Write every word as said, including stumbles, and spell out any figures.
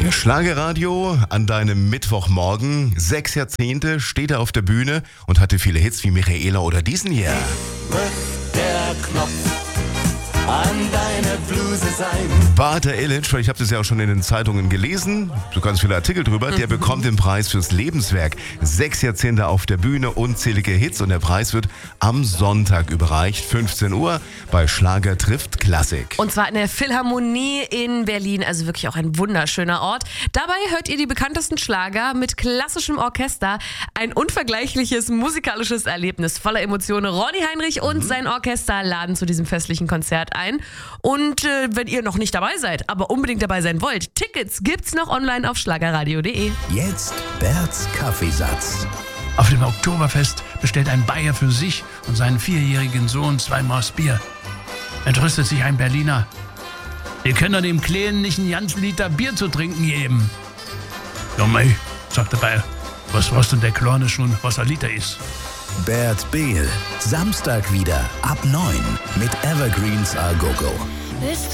Der Schlagerradio an deinem Mittwochmorgen. Sechs Jahrzehnte steht er auf der Bühne und hatte viele Hits wie Michaela oder diesen hier. Wird der Knopf an deine Bluse sein. Bata Illich, ich habe das ja auch schon in den Zeitungen gelesen, so ganz viele Artikel drüber, der bekommt den Preis fürs Lebenswerk. Sechs Jahrzehnte auf der Bühne, unzählige Hits und der Preis wird am Sonntag überreicht, fünfzehn Uhr bei Schlager trifft Klassik. Und zwar in der Philharmonie in Berlin, also wirklich auch ein wunderschöner Ort. Dabei hört ihr die bekanntesten Schlager mit klassischem Orchester. Ein unvergleichliches musikalisches Erlebnis voller Emotionen. Ronny Heinrich und mhm. sein Orchester laden zu diesem festlichen Konzert ein. Und äh, wenn ihr noch nicht dabei seid, aber unbedingt dabei sein wollt, Tickets gibt's noch online auf schlagerradio punkt de. Jetzt Berts Kaffeesatz. Auf dem Oktoberfest bestellt ein Bayer für sich und seinen vierjährigen Sohn zwei Maß Bier. Entrüstet sich ein Berliner. Ihr könnt doch dem Kleinen nicht einen ganzen Liter Bier zu trinken geben. Ja, mei, sagt der Bayer. Was weiß denn der Kleine schon, was ein Liter ist? Bert Behl, Samstag wieder ab neun mit Evergreens A Go Go. Bist